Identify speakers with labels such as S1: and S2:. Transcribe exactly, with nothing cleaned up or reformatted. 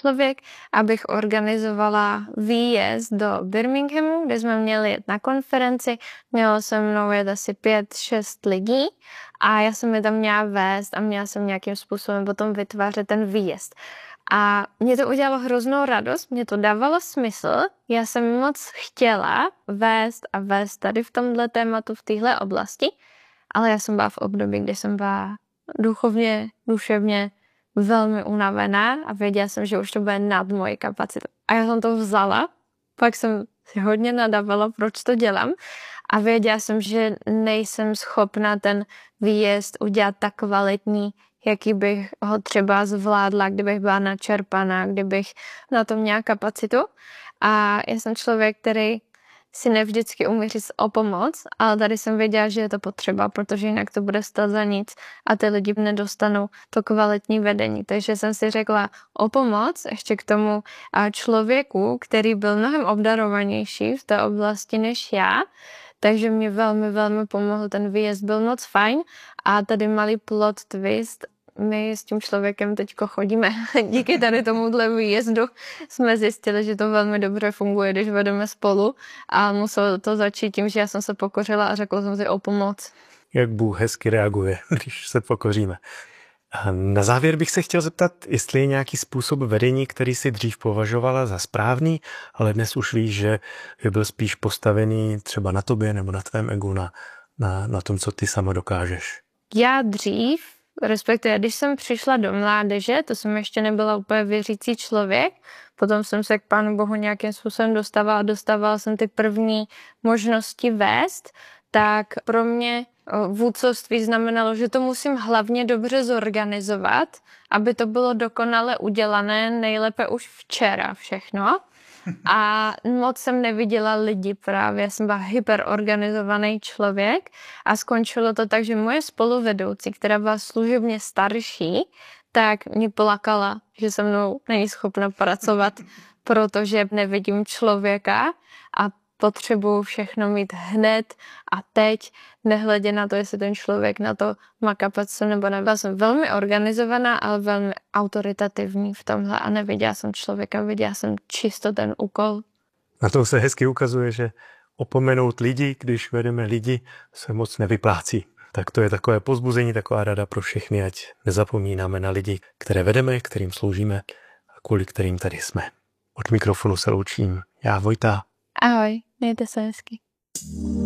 S1: člověk, abych organizovala výjezd do Birminghamu, kde jsme měli jet na konferenci. Mělo se mnou jet asi pět, šest lidí a já jsem je tam měla vést a měla jsem nějakým způsobem potom vytvářet ten výjezd. A mě to udělalo hroznou radost, mě to dávalo smysl, já jsem moc chtěla vést a vést tady v tomhle tématu, v téhle oblasti, ale já jsem byla v období, kdy jsem byla duchovně, duševně velmi unavená a věděla jsem, že už to bude nad moji kapacitu. A já jsem to vzala, pak jsem si hodně nadávala, proč to dělám a věděla jsem, že nejsem schopna ten výjezd udělat tak kvalitní, jaký bych ho třeba zvládla, kdybych byla načerpaná, kdybych na to měla kapacitu. A já jsem člověk, který si nevždycky umí říct o pomoc, ale tady jsem věděla, že je to potřeba, protože jinak to bude stát za nic a ty lidi nedostanou to kvalitní vedení. Takže jsem si řekla o pomoc ještě k tomu člověku, který byl mnohem obdarovanější v té oblasti než já, takže mě velmi, velmi pomohl. Ten výjezd byl moc fajn a tady malý plot twist. My s tím člověkem teďko chodíme. Díky tady tomuhle výjezdu jsme zjistili, že to velmi dobře funguje, když vedeme spolu a muselo to začít tím, že já jsem se pokořila a řekla jsem si o pomoc.
S2: Jak Bůh hezky reaguje, když se pokoříme. A na závěr bych se chtěl zeptat, jestli je nějaký způsob vedení, který si dřív považovala za správný, ale dnes už víš, že byl spíš postavený třeba na tobě nebo na tvém egu, na, na, na tom, co ty sama dokážeš.
S1: Já dřív, respektive když jsem přišla do mládeže, to jsem ještě nebyla úplně věřící člověk, potom jsem se k Pánu Bohu nějakým způsobem dostávala a dostávala jsem ty první možnosti vést, tak pro mě vůdcovství znamenalo, že to musím hlavně dobře zorganizovat, aby to bylo dokonale udělané, nejlépe už včera všechno. A moc jsem neviděla lidi právě, já jsem byla hyperorganizovaný člověk a skončilo to tak, že moje spoluvedoucí, která byla služebně starší, tak mě plakala, že se mnou není schopna pracovat, protože nevidím člověka a potřebuju všechno mít hned a teď, nehledě na to, jestli ten člověk na to má kapacitu nebo ne. Byla jsem velmi organizovaná, ale velmi autoritativní v tomhle a neviděla jsem člověka, viděla jsem čisto ten úkol.
S2: Na tom se hezky ukazuje, že opomenout lidi, když vedeme lidi, se moc nevyplácí. Tak to je takové povzbuzení, taková rada pro všechny, ať nezapomínáme na lidi, které vedeme, kterým sloužíme a kvůli kterým tady jsme. Od mikrofonu se loučím. Já, Vojta.
S1: Ahoj, mějte se hezky.